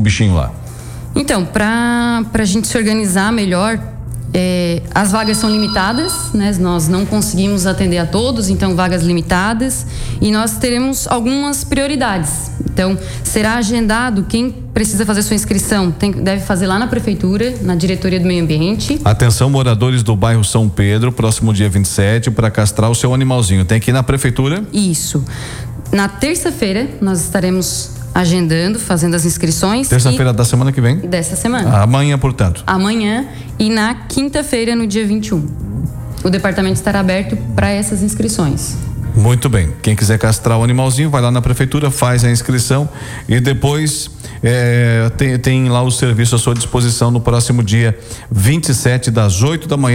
bichinho lá? Então, para a gente se organizar melhor, as vagas são limitadas, né? Nós não conseguimos atender a todos, então vagas limitadas, e nós teremos algumas prioridades. Então, será agendado quem precisa fazer sua inscrição, deve fazer lá na prefeitura, na diretoria do meio ambiente. Atenção, moradores do bairro São Pedro, próximo dia 27, para castrar o seu animalzinho, tem que ir na prefeitura? Isso. Na terça-feira nós estaremos agendando, fazendo as inscrições. Terça-feira da semana que vem? Dessa semana. Amanhã, portanto. Amanhã e na quinta-feira, no dia 21. O departamento estará aberto para essas inscrições. Muito bem. Quem quiser castrar o animalzinho, vai lá na prefeitura, faz a inscrição e depois tem lá o serviço à sua disposição no próximo dia 27, das 8 da manhã.